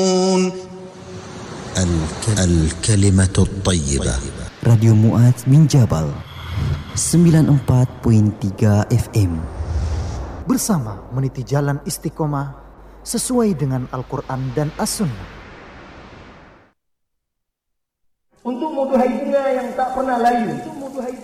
الكلمة الطيبة. Radio Mu'adz bin Jabal 94.3 FM. Bersama meniti jalan istiqomah sesuai dengan Al-Quran dan As-Sunnah. Untuk moduhai bunga yang tak pernah layu,